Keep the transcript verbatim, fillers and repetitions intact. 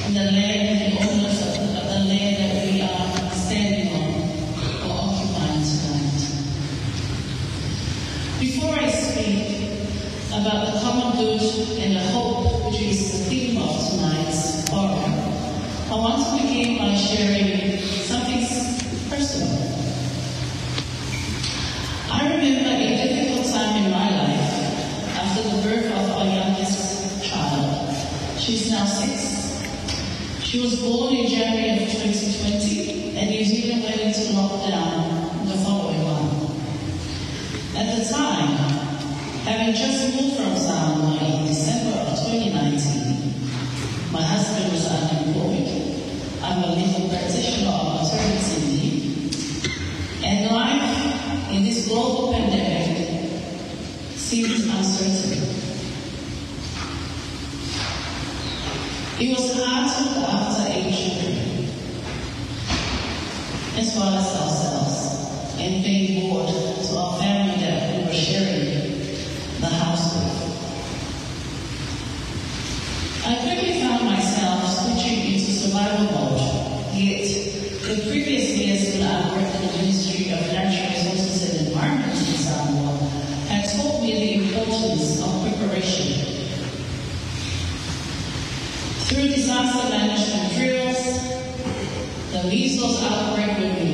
in the land, the owners of the, of the land that we are standing on or occupying tonight. Before I speak about the common good and the hope, which is the theme of tonight's forum, I want to begin by sharing something personal. I remember a difficult time in my life after the birth of our youngest child. She's now six. She was born in January of twenty twenty, and New Zealand went into lockdown the following month. At the time, having just moved from Samoa in December of twenty nineteen, my husband was unemployed. I'm a legal practitioner of maternity leave, and life in this global pandemic seems uncertain. It was hard to look after eight children, as well as ourselves, and pay board to our family that we were sharing the house with. I quickly found myself switching into survival mode, yet the previous years when I worked in the Ministry of Natural Resources and Environment in Samoa had taught me the importance of preparation. Through disaster management drills, the measles outbreak when we